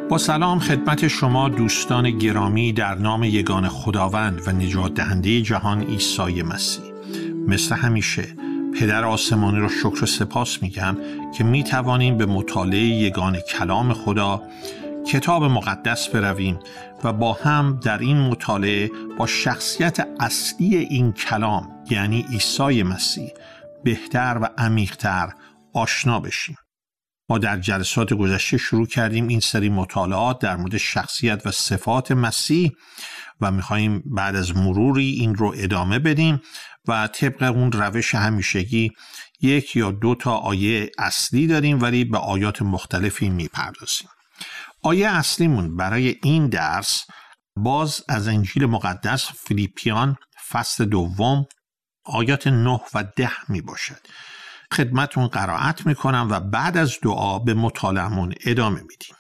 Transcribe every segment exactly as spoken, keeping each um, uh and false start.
با سلام خدمت شما دوستان گرامی در نام یگان خداوند و نجات دهنده جهان عیسی مسیح. مثل همیشه پدر آسمانی را شکر و سپاس میگم که میتوانیم به مطالعه یگان کلام خدا کتاب مقدس برویم و با هم در این مطالعه با شخصیت اصلی این کلام یعنی عیسی مسیح بهتر و عمیق‌تر آشنا بشیم. ما در جلسات گذشته شروع کردیم این سری مطالعات در مورد شخصیت و صفات مسیح و میخواییم بعد از مروری این رو ادامه بدیم و طبق اون روش همیشگی یک یا دو تا آیه اصلی داریم ولی به آیات مختلفی میپردازیم. آیه اصلیمون برای این درس باز از انجیل مقدس فیلیپیان فصل دوم آیات نه و ده می باشد. خدمتون قرائت میکنم و بعد از دعا به مطالعه‌مون ادامه میدیم.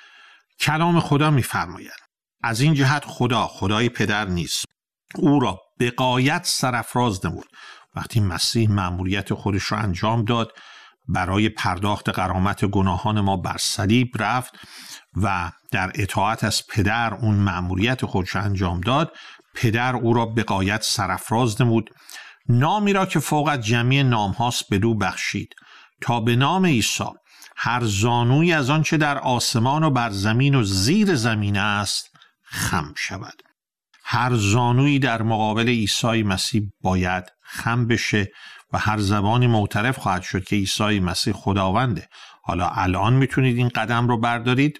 کلام خدا میفرماید: از این جهت خدا خدای پدر نیست، او را به غایت سرافراز نمود وقتی مسیح مأموریت خودش را انجام داد، برای پرداخت غرامت گناهان ما بر صلیب رفت و در اطاعت از پدر اون مأموریت خودش را انجام داد. پدر او را به غایت سرافراز نمود، نامی را که فوق از جمیع نام هاست بدو بخشید، تا به نام عیسی هر زانوی از آنچه در آسمان و بر زمین و زیر زمین است خم شود. هر زانویی در مقابل عیسی مسیح باید خم بشه و هر زبانی معترف خواهد شد که عیسی مسیح خداونده. حالا الان میتونید این قدم رو بردارید،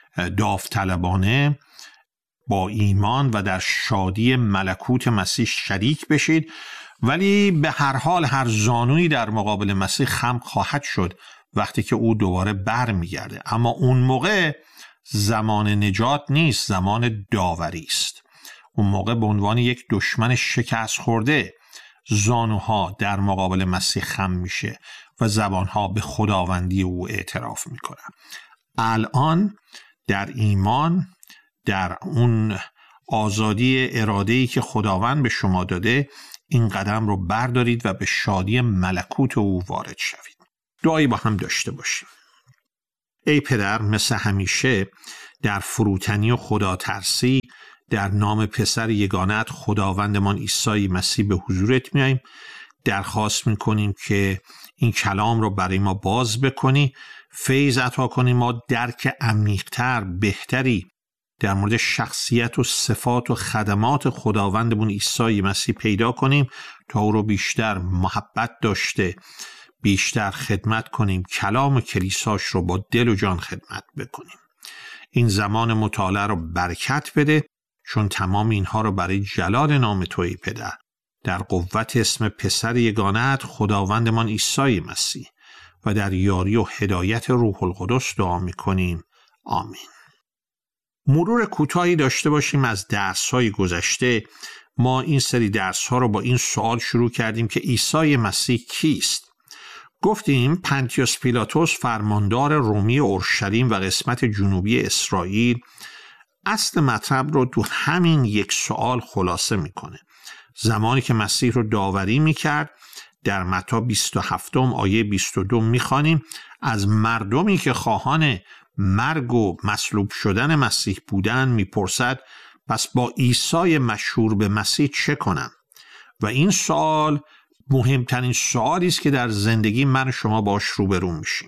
داوطلبانه با ایمان و در شادی ملکوت مسیح شریک بشید، ولی به هر حال هر زانویی در مقابل مسیح خم خواهد شد وقتی که او دوباره بر میگرده. اما اون موقع زمان نجات نیست، زمان داوری است. اون موقع به عنوان یک دشمن شکست خورده زانوها در مقابل مسیح خم میشه و زبانها به خداوندی او اعتراف میکنن. الان در ایمان، در اون آزادی اراده‌ای که خداوند به شما داده، این قدم رو بردارید و به شادی ملکوت او وارد شوید. دعایی با هم داشته باشیم. ای پدر، مثل همیشه در فروتنی و خدا ترسی در نام پسر یگانت خداوندمان عیسی مسیح به حضورت میاییم. درخواست میکنیم که این کلام رو برای ما باز بکنی، فیض عطا کنی، ما درک عمیق‌تر بهتری در مورد شخصیت و صفات و خدمات خداوندمون عیسی مسیح پیدا کنیم تا او رو بیشتر محبت داشته بیشتر خدمت کنیم، کلام کلیساش رو با دل و جان خدمت بکنیم. این زمان مطالعه رو برکت بده، چون تمام اینها رو برای جلال نام توی پدر در قوت اسم پسر یگانت خداوندمان عیسی مسیح و در یاری و هدایت روح القدس دعا میکنیم. آمین. مرور کوتاهی داشته باشیم از درس‌های گذشته. ما این سری درس‌ها رو با این سوال شروع کردیم که عیسی مسیح کیست؟ گفتیم پنتیوس پیلاتوس فرماندار رومی اورشلیم و قسمت جنوبی اسرائیل اصل مطلب رو تو همین یک سوال خلاصه میکنه. زمانی که مسیح رو داوری میکرد در متی بیست و هفت آیه بیست و دو میخوانیم از مردمی که خواهان مرگ و مصلوب شدن مسیح بودن میپرسد پس با عیسی مشهور به مسیح چه کنم؟ و این سوال مهمترین سوالی است که در زندگی من شما باش روبرو میشیم.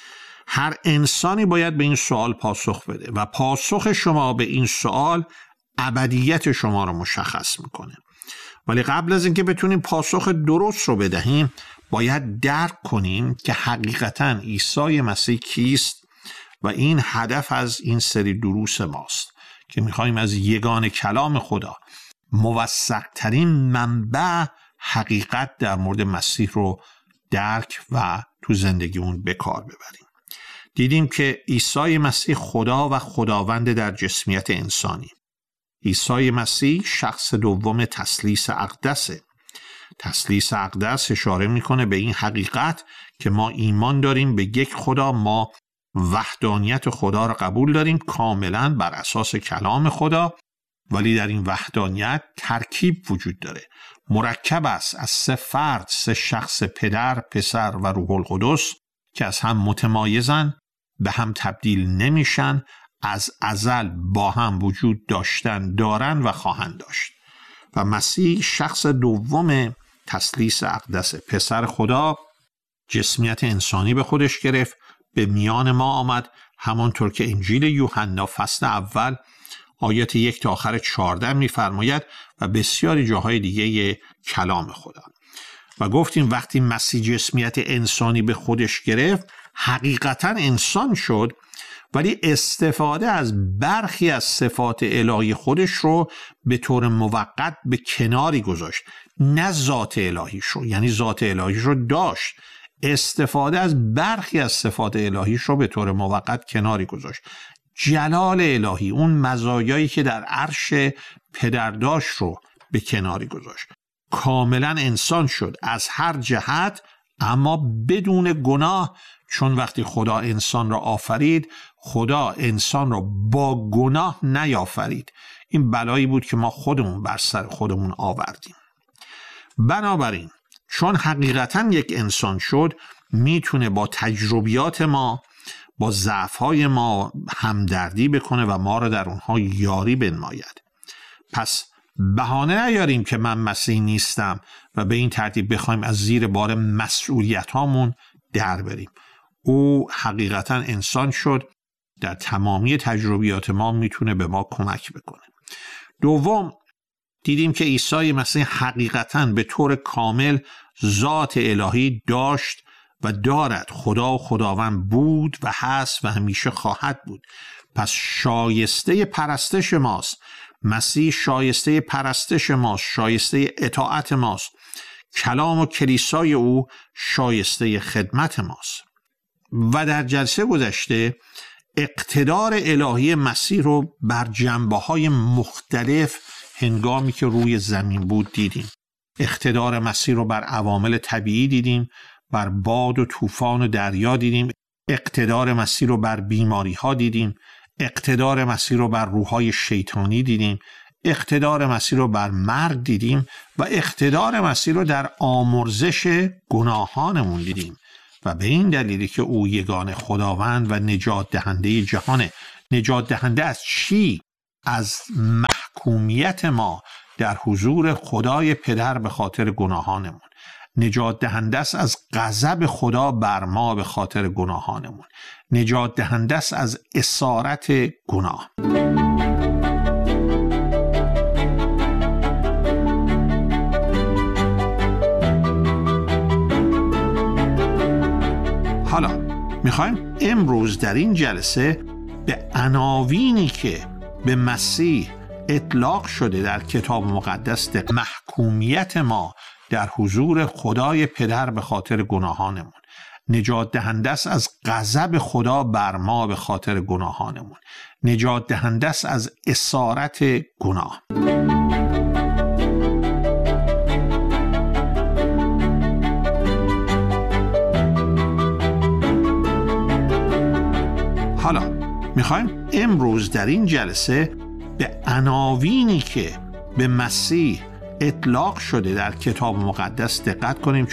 هر انسانی باید به این سوال پاسخ بده و پاسخ شما به این سوال ابدیت شما رو مشخص میکنه. ولی قبل از اینکه بتونیم پاسخ درست رو بدهیم باید درک کنیم که حقیقتاً عیسی مسیح کیست و این هدف از این سری دروس ماست که میخوایم از یگان کلام خدا موثق ترین منبع حقیقت در مورد مسیح رو درک و تو زندگی اون به کار ببریم. دیدیم که عیسی مسیح خدا و خداوند در جسمیت انسانی. عیسی مسیح شخص دوم تثلیث اقدسه. تثلیث اقدس اشاره میکنه به این حقیقت که ما ایمان داریم به یک خدا، ما وحدانیت خدا را قبول داریم کاملا بر اساس کلام خدا، ولی در این وحدانیت ترکیب وجود داره، مرکب است از سه فرد، سه شخص، پدر، پسر و روح القدس که از هم متمایزن، به هم تبدیل نمیشن، از ازل با هم وجود داشتن، دارن و خواهند داشت. و مسیح شخص دوم تثلیث اقدس، پسر خدا، جسمیت انسانی به خودش گرفت، به میان ما آمد، همانطور که انجیل یوحنا فصل اول آیات یک تا آخر چهارده می‌فرماید و بسیاری جاهای دیگه کلام خدا. و گفتیم وقتی مسیح جسمیت انسانی به خودش گرفت، حقیقتا انسان شد، ولی استفاده از برخی از صفات الهی خودش رو به طور موقت به کناری گذاشت، نه ذات الهیش رو. یعنی ذات الهیش رو داشت، استفاده از برخی از صفات الهیش رو به طور موقت کناری گذاشت. جلال الهی، اون مزایایی که در عرش پدر داشت رو به کناری گذاشت. کاملا انسان شد از هر جهت، اما بدون گناه، چون وقتی خدا انسان را آفرید، خدا انسان را با گناه نیافرید. این بلایی بود که ما خودمون بر سر خودمون آوردیم. بنابراین چون حقیقتا یک انسان شد، میتونه با تجربیات ما، با ضعف‌های ما همدردی بکنه و ما را در اونها یاری بنماید. پس بهانه نیاریم که من مسیح نیستم و به این ترتیب بخوایم از زیر بار مسئولیت هامون در بریم. او حقیقتا انسان شد، در تمامی تجربیات ما میتونه به ما کمک بکنه. دوم، دیدیم که عیسی مسیح حقیقتا به طور کامل ذات الهی داشت و دارد. خدا و خداوند بود و هست و همیشه خواهد بود. پس شایسته پرستش ماست. مسیح شایسته پرستش ماست، شایسته اطاعت ماست. کلام و کلیسای او شایسته خدمت ماست. و در جلسه گذشته اقتدار الهی مسیح رو بر جنبه‌های مختلف هنگامی که روی زمین بود دیدیم. اقتدار مسیح رو بر عوامل طبیعی دیدیم، بر باد و طوفان و دریا دیدیم. اقتدار مسیح رو بر بیماری ها دیدیم. اقتدار مسیح رو بر روح‌های شیطانی دیدیم. اقتدار مسیح رو بر مرگ دیدیم و اقتدار مسیح رو در آمرزش گناهانمون دیدیم. و به این دلیلی که او یگانه خداوند و نجات دهنده جهانه. نجات دهنده از چی؟ از محکومیت ما در حضور خدای پدر به خاطر گناهانمون. نجات دهنده است از غضب خدا بر ما به خاطر گناهانمون. نجات دهنده است از اسارت گناه. حالا میخوایم امروز در این جلسه به عناوینی که به مسیح اطلاق شده در کتاب مقدس، محکومیت ما در حضور خدای پدر به خاطر گناهانمون، نجات دهنده است از غضب خدا بر ما به خاطر گناهانمون، نجات دهنده است از اسارت گناه. حالا میخوایم امروز در این جلسه به عناوینی که به مسیح اطلاق شده در کتاب مقدس دقت کنیم،